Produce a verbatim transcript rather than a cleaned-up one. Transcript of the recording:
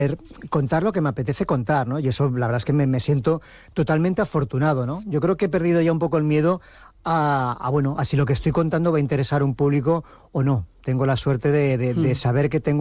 contar lo que me apetece contar, ¿no? Y eso, la verdad es que me, me siento totalmente afortunado, ¿no? Yo creo que he perdido ya un poco el miedo a, a, bueno, a si lo que estoy contando va a interesar a un público o no. Tengo la suerte de, de, de saber que tengo